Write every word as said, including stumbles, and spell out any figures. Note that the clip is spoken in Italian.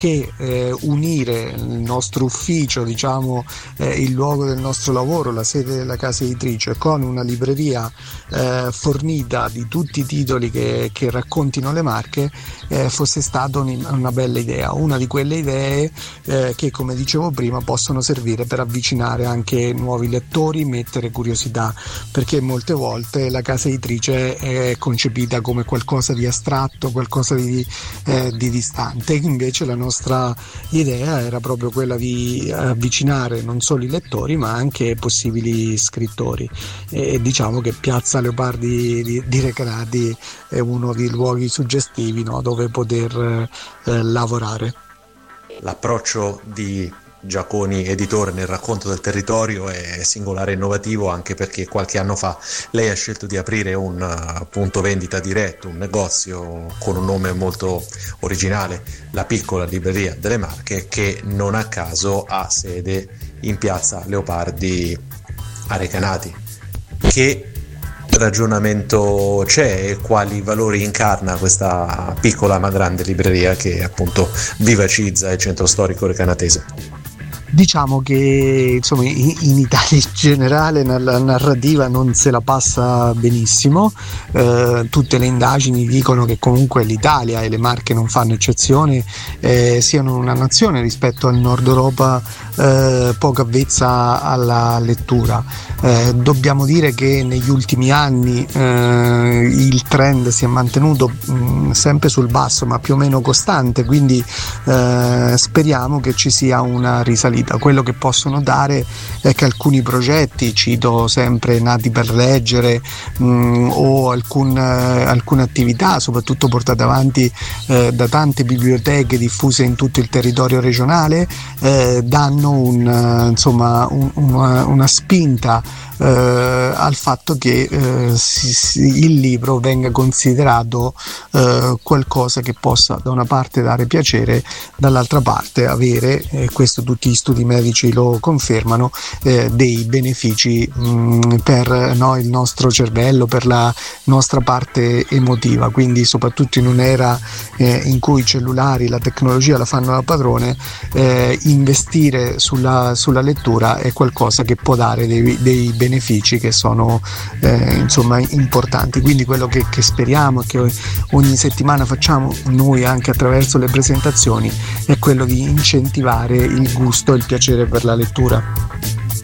che eh, unire il nostro ufficio, diciamo eh, il luogo del nostro lavoro, la sede della casa editrice, con una libreria eh, fornita di tutti i titoli che, che raccontino le marche, eh, fosse stata un, una bella idea, una di quelle idee eh, che, come dicevo prima, possono servire per avvicinare anche nuovi lettori, mettere curiosità, perché molte volte la casa editrice è concepita come qualcosa di astratto, qualcosa di, eh, di distante. Invece la nostra nostra idea era proprio quella di avvicinare non solo i lettori ma anche possibili scrittori, e diciamo che Piazza Leopardi di, di Recanati è uno dei luoghi suggestivi, no, dove poter eh, lavorare. L'approccio di Giaconi editore nel racconto del territorio è singolare e innovativo, anche perché qualche anno fa lei ha scelto di aprire un uh, punto vendita diretto, un negozio con un nome molto originale, la Piccola Libreria delle Marche, che non a caso ha sede in Piazza Leopardi a Recanati. Che ragionamento c'è e quali valori incarna questa piccola ma grande libreria che appunto vivacizza il centro storico recanatese? Diciamo che insomma in Italia in generale la narrativa non se la passa benissimo, eh, tutte le indagini dicono che comunque l'Italia, e le Marche non fanno eccezione, eh, siano una nazione rispetto al Nord Europa eh, poco avvezza alla lettura. Eh, dobbiamo dire che negli ultimi anni eh, il trend si è mantenuto mh, sempre sul basso ma più o meno costante, quindi eh, speriamo che ci sia una risalita. Quello che possono dare è che alcuni progetti, cito sempre Nati per leggere, mh, o alcun, eh, alcune attività soprattutto portate avanti eh, da tante biblioteche diffuse in tutto il territorio regionale, eh, danno un, uh, insomma, un, una, una spinta eh, al fatto che eh, si, si, il libro venga considerato eh, qualcosa che possa da una parte dare piacere, dall'altra parte avere, e questo tutti gli studi medici lo confermano, eh, dei benefici mh, per no, il nostro cervello, per la nostra parte emotiva. Quindi soprattutto in un'era eh, in cui i cellulari, la tecnologia la fanno da padrone, eh, investire sulla, sulla lettura è qualcosa che può dare dei, dei benefici che sono eh, insomma importanti. Quindi quello che, che speriamo, che ogni settimana facciamo noi anche attraverso le presentazioni, è quello di incentivare il gusto e il piacere per la lettura.